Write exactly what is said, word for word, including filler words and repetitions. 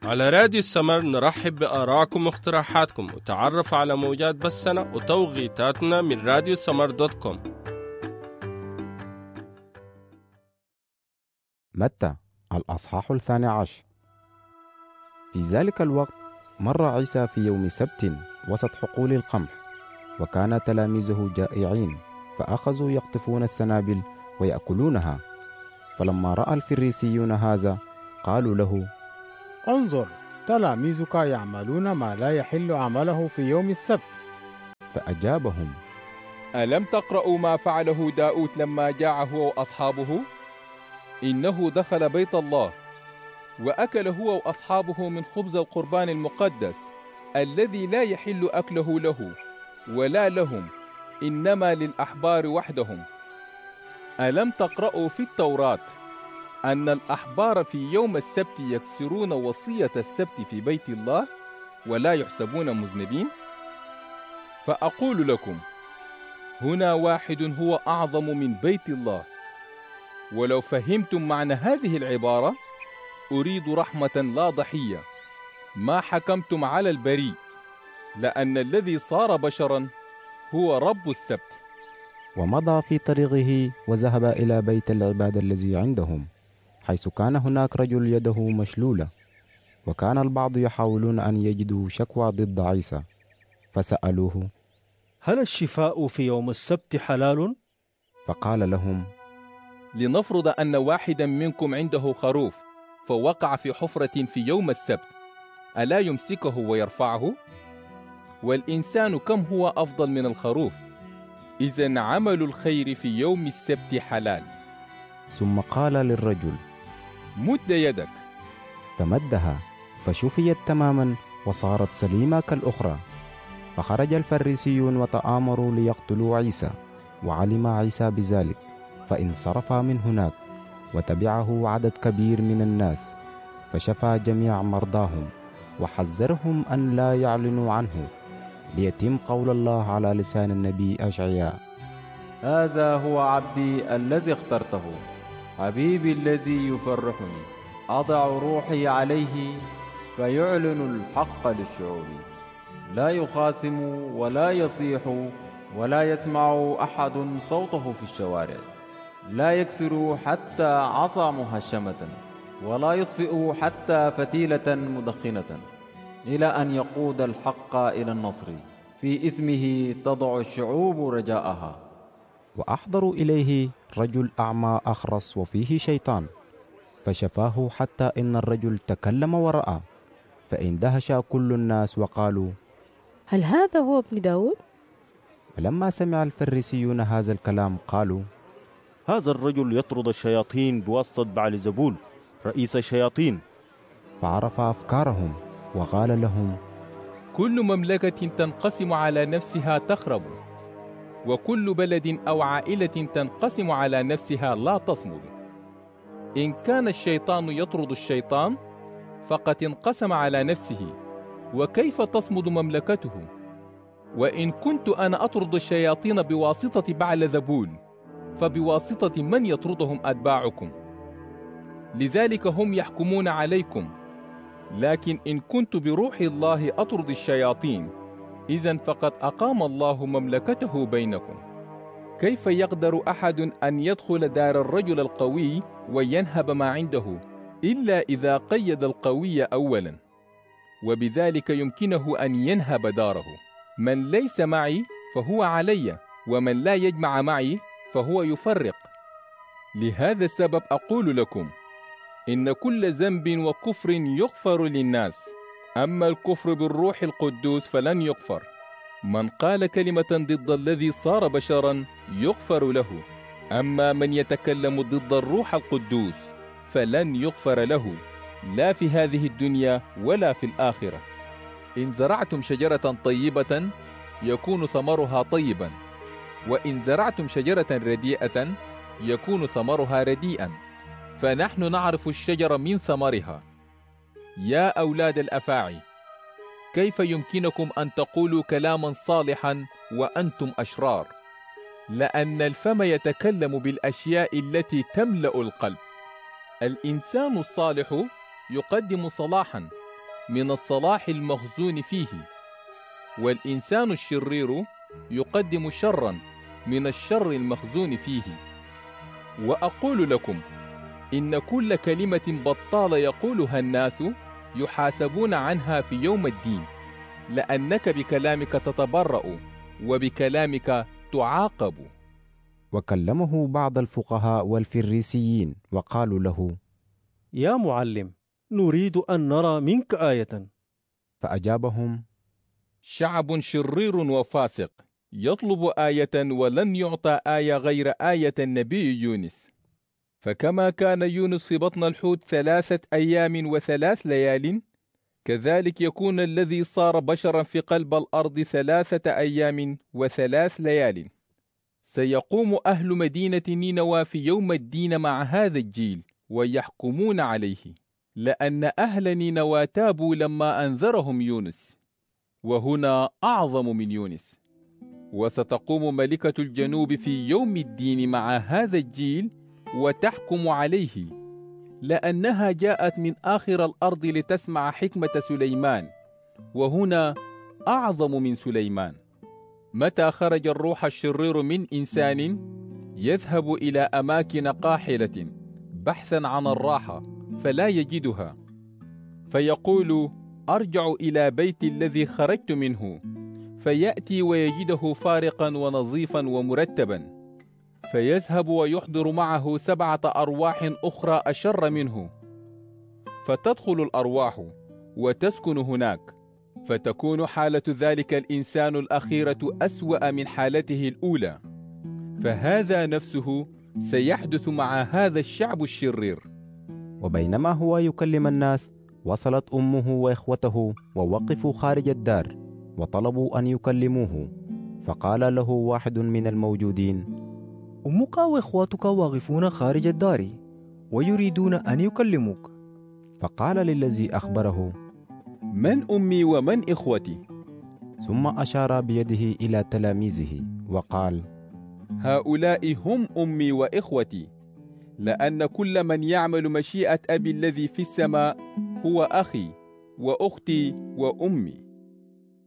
على راديو السمر نرحب بآرائكم واقتراحاتكم وتعرف على موجات بثنا وتوقيتاتنا من راديو السمر دوت كوم. متى الأصحاح الثاني عشر. في ذلك الوقت مر عيسى في يوم سبت وسط حقول القمح، وكان تلاميذه جائعين، فأخذوا يقطفون السنابل ويأكلونها. فلما رأى الفريسيون هذا قالوا له: انظر، تلاميذك يعملون ما لا يحل عمله في يوم السبت. فأجابهم: ألم تقرأوا ما فعله داود لما جاع هو وأصحابه؟ إنه دخل بيت الله وأكل هو وأصحابه من خبز القربان المقدس الذي لا يحل أكله له ولا لهم، إنما للأحبار وحدهم. ألم تقرأوا في التوراة أن الأحبار في يوم السبت يكسرون وصية السبت في بيت الله ولا يحسبون مذنبين؟ فأقول لكم، هنا واحد هو أعظم من بيت الله. ولو فهمتم معنى هذه العبارة، أريد رحمة لا ضحية، ما حكمتم على البريء، لأن الذي صار بشرا هو رب السبت. ومضى في طريقه وذهب إلى بيت العبادة الذي عندهم، حيث كان هناك رجل يده مشلولة. وكان البعض يحاولون أن يجدوا شكوى ضد عيسى، فسألوه: هل الشفاء في يوم السبت حلال؟ فقال لهم: لنفرض أن واحدا منكم عنده خروف فوقع في حفرة في يوم السبت، ألا يمسكه ويرفعه؟ والإنسان كم هو أفضل من الخروف؟ إذن عمل الخير في يوم السبت حلال. ثم قال للرجل: مد يدك. فمدها فشفيت تماما وصارت سليمة كالأخرى. فخرج الفريسيون وتآمروا ليقتلوا عيسى، وعلم عيسى بذلك، فانصرف من هناك وتبعه عدد كبير من الناس، فشفى جميع مرضاهم وحذرهم أن لا يعلنوا عنه، ليتم قول الله على لسان النبي أشعياء: هذا هو عبدي الذي اخترته، حبيبي الذي يفرحني، أضع روحي عليه فيعلن الحق للشعوب. لا يخاصم ولا يصيح ولا يسمع أحد صوته في الشوارع. لا يكسر حتى عصا مهشمة، ولا يطفئ حتى فتيلة مدخنة، إلى أن يقود الحق إلى النصر. في اسمه تضع الشعوب رجاءها. وأحضروا إليه رجل أعمى أخرس وفيه شيطان، فشفاه حتى إن الرجل تكلم ورأى. فاندهش كل الناس وقالوا: هل هذا هو ابن داود؟ فلما سمع الفريسيون هذا الكلام قالوا: هذا الرجل يطرد الشياطين بواسطة بعلزبول رئيس الشياطين. فعرف أفكارهم وقال لهم: كل مملكة تنقسم على نفسها تخرب، وكل بلد أو عائلة تنقسم على نفسها لا تصمد. إن كان الشيطان يطرد الشيطان فقد انقسم على نفسه، وكيف تصمد مملكته؟ وإن كنت أنا أطرد الشياطين بواسطة بعلزبول، فبواسطة من يطردهم أتباعكم؟ لذلك هم يحكمون عليكم. لكن إن كنت بروح الله أطرد الشياطين، إذن فقد أقام الله مملكته بينكم. كيف يقدر أحد أن يدخل دار الرجل القوي وينهب ما عنده إلا إذا قيد القوي أولا؟ وبذلك يمكنه أن ينهب داره. من ليس معي فهو علي، ومن لا يجمع معي فهو يفرق. لهذا السبب أقول لكم إن كل ذنب وكفر يغفر للناس، أما الكفر بالروح القدوس فلن يغفر. من قال كلمة ضد الذي صار بشرا يغفر له، أما من يتكلم ضد الروح القدوس فلن يغفر له، لا في هذه الدنيا ولا في الآخرة. إن زرعتم شجرة طيبة يكون ثمرها طيبا، وإن زرعتم شجرة رديئة يكون ثمرها رديئا. فنحن نعرف الشجرة من ثمرها. يا أولاد الأفاعي، كيف يمكنكم أن تقولوا كلاما صالحا وأنتم أشرار؟ لأن الفم يتكلم بالأشياء التي تملأ القلب. الإنسان الصالح يقدم صلاحا، من الصلاح المخزون فيه، والإنسان الشرير يقدم شرا من الشر المخزون فيه. وأقول لكم إن كل كلمة بطالة يقولها الناس يحاسبون عنها في يوم الدين، لأنك بكلامك تتبرأ وبكلامك تعاقب. وكلمه بعض الفقهاء والفريسيين وقالوا له: يا معلم، نريد أن نرى منك آية. فأجابهم: شعب شرير وفاسق يطلب آية ولن يعطى آية غير آية النبي يونس. فكما كان يونس في بطن الحوت ثلاثة أيام وثلاث ليال، كذلك يكون الذي صار بشرا في قلب الأرض ثلاثة أيام وثلاث ليال. سيقوم أهل مدينة نينوى في يوم الدين مع هذا الجيل ويحكمون عليه، لأن أهل نينوى تابوا لما أنذرهم يونس، وهنا أعظم من يونس. وستقوم ملكة الجنوب في يوم الدين مع هذا الجيل وتحكم عليه، لأنها جاءت من آخر الأرض لتسمع حكمة سليمان، وهنا أعظم من سليمان. متى خرج الروح الشرير من إنسان يذهب إلى أماكن قاحلة بحثا عن الراحة فلا يجدها، فيقول: أرجع إلى بيت الذي خرجت منه، فيأتي ويجده فارقا ونظيفا ومرتبا، فيذهب ويحضر معه سبعة أرواح أخرى أشر منه، فتدخل الأرواح وتسكن هناك، فتكون حالة ذلك الإنسان الأخيرة أسوأ من حالته الأولى. فهذا نفسه سيحدث مع هذا الشعب الشرير. وبينما هو يكلم الناس، وصلت أمه وإخوته ووقفوا خارج الدار وطلبوا أن يكلموه. فقال له واحد من الموجودين: أمك وإخوتك واقفون خارج الدار ويريدون أن يكلموك. فقال للذي أخبره: من أمي ومن إخوتي؟ ثم أشار بيده إلى تلاميذه وقال: هؤلاء هم أمي وإخوتي، لأن كل من يعمل مشيئة أبي الذي في السماء هو أخي وأختي وأمي.